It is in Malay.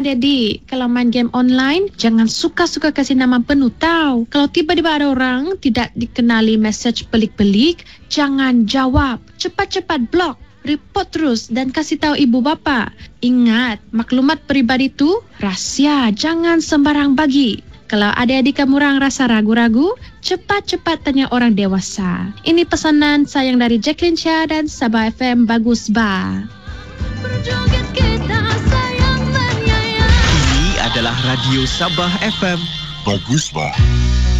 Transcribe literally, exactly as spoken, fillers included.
adik-adik, kalau main game online, jangan suka-suka kasih nama penuh tau. Kalau tiba-tiba ada orang tidak dikenali mesej pelik-pelik, jangan jawab. Cepat-cepat blok, report terus dan kasih tahu ibu bapa. Ingat, maklumat peribadi itu rahsia, jangan sembarang bagi. Kalau adik-adik kamu orang rasa ragu-ragu, cepat-cepat tanya orang dewasa. Ini pesanan sayang dari Jacqueline Chia dan Sabah F M Bagus Ba. Ini adalah Radio Sabah F M Bagus Ba.